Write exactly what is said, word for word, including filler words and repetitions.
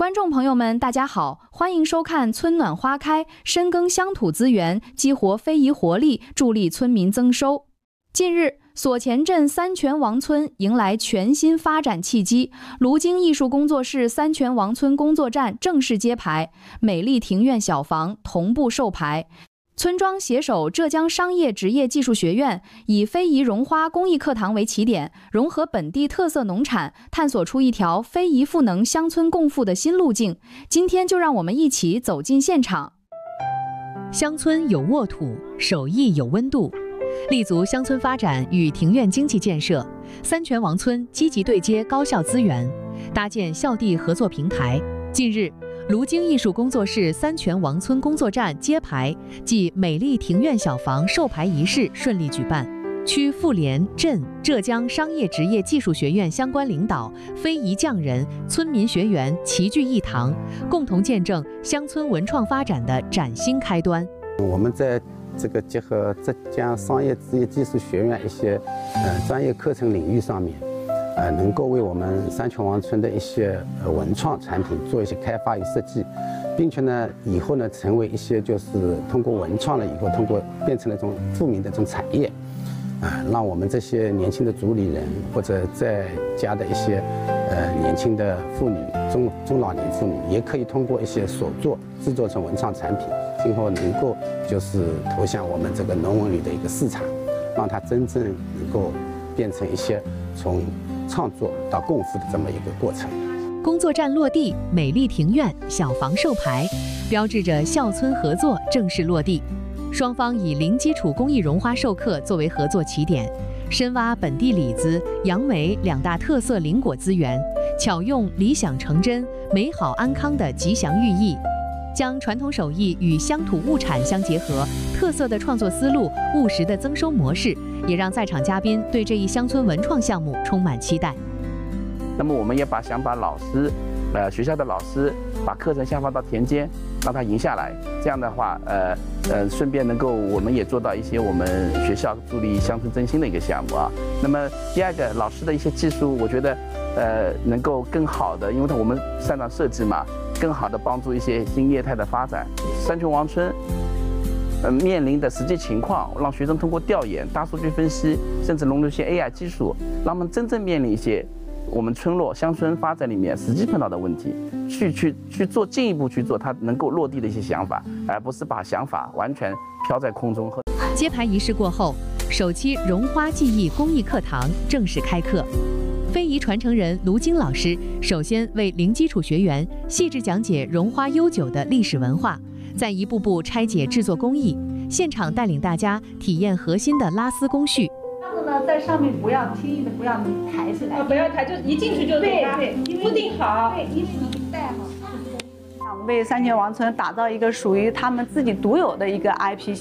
观众朋友们，大家好，欢迎收看《村暖花开》，深耕乡土资源，激活非遗活力，助力村民增收。近日，所前镇三泉王村迎来全新发展契机，卢京艺术工作室三泉王村工作站正式揭牌，美丽庭院小房同步授牌。村庄携手浙江商业职业技术学院，以非遗绒花公益课堂为起点，融合本地特色农产，探索出一条非遗赋能乡村共富的新路径。今天就让我们一起走进现场。 乡村有沃土，手艺有温度。立足乡村发展与庭院经济建设，三泉王村积极对接高校资源，搭建校地合作平台。近日，卢京艺术工作室三泉王村工作站揭牌暨美丽庭院小房授牌仪式顺利举办。区妇联、镇、浙江商业职业技术学院相关领导、非遗匠人、村民学员齐聚一堂，共同见证乡村文创发展的崭新开端。 我们在这个结合浙江商业职业技术学院一些呃专业课程领域上面，呃，能够为我们三泉王村的一些呃文创产品做一些开发与设计，并且呢，以后呢成为一些就是通过文创了以后，通过变成了一种富民的这种产业，啊、呃，让我们这些年轻的主理人或者在家的一些呃年轻的妇女、中中老年妇女，也可以通过一些手作制作成文创产品，今后能够就是投向我们这个农文旅的一个市场，让它真正能够变成一些从创作到共富的这么一个过程。 工作站落地，美丽庭院小房授牌，标志着校村合作正式落地。双方以零基础工艺绒花授课作为合作起点，深挖本地李子、杨梅两大特色林果资源，巧用理想成真、美好安康的吉祥寓意，将传统手艺与乡土物产相结合，特色的创作思路、务实的增收模式，也让在场嘉宾对这一乡村文创项目充满期待。 那么，我们也把想把老师，呃，学校的老师把课程下放到田间，让他赢下来。这样的话，呃呃，顺便能够我们也做到一些我们学校助力乡村振兴的一个项目啊。那么第二个，老师的一些技术，我觉得，呃，能够更好的，因为我们擅长设计嘛，更好的帮助一些新业态的发展。三泉王村。呃，面临的实际情况，让学生通过调研、大数据分析，甚至融入一些 A I 技术，让他们真正面临一些我们村落乡村发展里面实际碰到的问题，去去去做进一步去做它能够落地的一些想法，而不是把想法完全飘在空中。 揭牌仪式过后，首期绒花技艺公益课堂正式开课。非遗传承人卢京老师首先为零基础学员细致讲解绒花悠久的历史文化。再一步步拆解制作工艺，现场带领大家体验核心的拉丝工序。 这样子呢，在上面不要轻易的不要抬起来， 啊，不要抬，就一进去就对对， 固定好。 对，因为你戴好。为三泉王村打造一个属于他们自己独有的一个 I P。